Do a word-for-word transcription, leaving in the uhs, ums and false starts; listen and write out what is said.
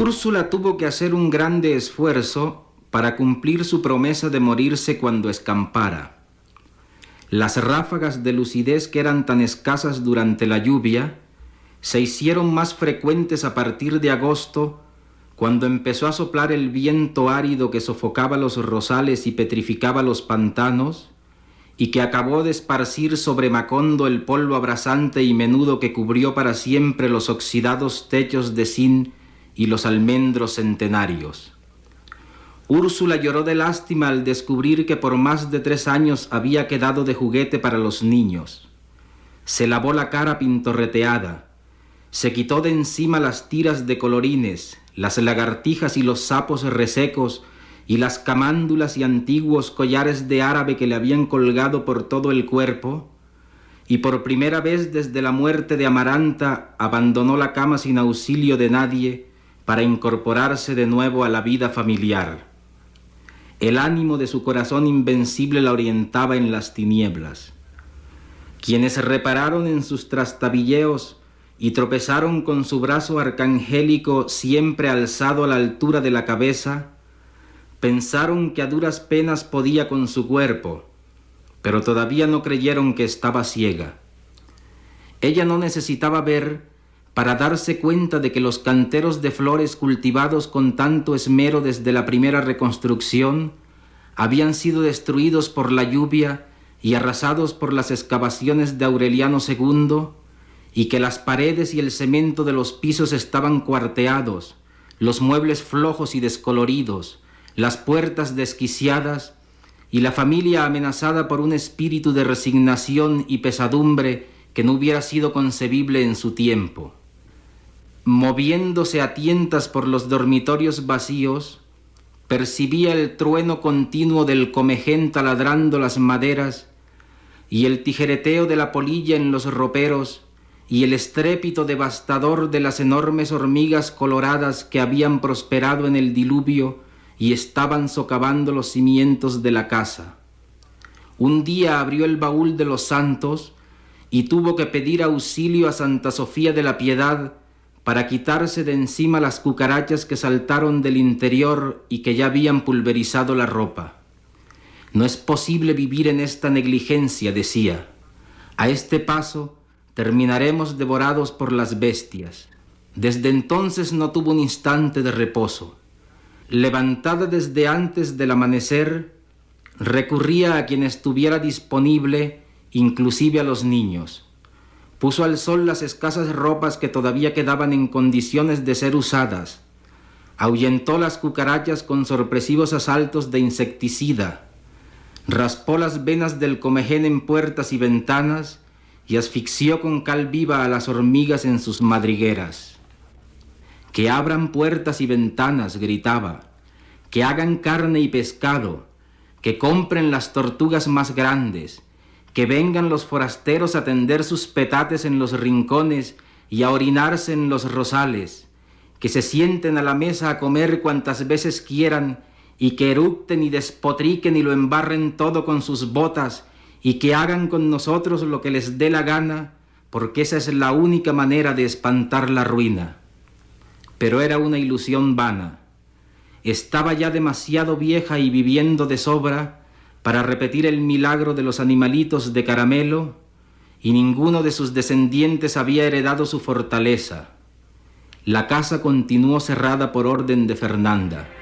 Úrsula tuvo que hacer un grande esfuerzo para cumplir su promesa de morirse cuando escampara. Las ráfagas de lucidez que eran tan escasas durante la lluvia se hicieron más frecuentes a partir de agosto, cuando empezó a soplar el viento árido que sofocaba los rosales y petrificaba los pantanos, y que acabó de esparcir sobre Macondo el polvo abrasante y menudo que cubrió para siempre los oxidados techos de zinc y los almendros centenarios. Úrsula lloró de lástima al descubrir que por más de tres años había quedado de juguete para los niños. Se lavó la cara pintorreteada, se quitó de encima las tiras de colorines, las lagartijas y los sapos resecos y las camándulas y antiguos collares de árabe que le habían colgado por todo el cuerpo, y por primera vez desde la muerte de Amaranta abandonó la cama sin auxilio de nadie para incorporarse de nuevo a la vida familiar. El ánimo de su corazón invencible la orientaba en las tinieblas. Quienes repararon en sus trastabilleos y tropezaron con su brazo arcangélico siempre alzado a la altura de la cabeza, pensaron que a duras penas podía con su cuerpo, pero todavía no creyeron que estaba ciega. Ella no necesitaba ver para darse cuenta de que los canteros de flores cultivados con tanto esmero desde la primera reconstrucción habían sido destruidos por la lluvia y arrasados por las excavaciones de Aureliano segundo, y que las paredes y el cemento de los pisos estaban cuarteados, los muebles flojos y descoloridos, las puertas desquiciadas y la familia amenazada por un espíritu de resignación y pesadumbre que no hubiera sido concebible en su tiempo. Moviéndose a tientas por los dormitorios vacíos, percibía el trueno continuo del comején taladrando las maderas y el tijereteo de la polilla en los roperos y el estrépito devastador de las enormes hormigas coloradas que habían prosperado en el diluvio y estaban socavando los cimientos de la casa. Un día abrió el baúl de los santos y tuvo que pedir auxilio a Santa Sofía de la Piedad para quitarse de encima las cucarachas que saltaron del interior y que ya habían pulverizado la ropa. No es posible vivir en esta negligencia, decía. A este paso terminaremos devorados por las bestias. Desde entonces no tuvo un instante de reposo. Levantada desde antes del amanecer, recurría a quien estuviera disponible, inclusive a los niños. Puso al sol las escasas ropas que todavía quedaban en condiciones de ser usadas. Ahuyentó las cucarachas con sorpresivos asaltos de insecticida. Raspó las venas del comején en puertas y ventanas y asfixió con cal viva a las hormigas en sus madrigueras. Que abran puertas y ventanas, gritaba, que hagan carne y pescado, que compren las tortugas más grandes, que vengan los forasteros a tender sus petates en los rincones y a orinarse en los rosales, que se sienten a la mesa a comer cuantas veces quieran y que eructen y despotriquen y lo embarren todo con sus botas y que hagan con nosotros lo que les dé la gana, porque esa es la única manera de espantar la ruina. Pero era una ilusión vana. Estaba ya demasiado vieja y viviendo de sobra para repetir el milagro de los animalitos de caramelo, y ninguno de sus descendientes había heredado su fortaleza. La casa continuó cerrada por orden de Fernanda.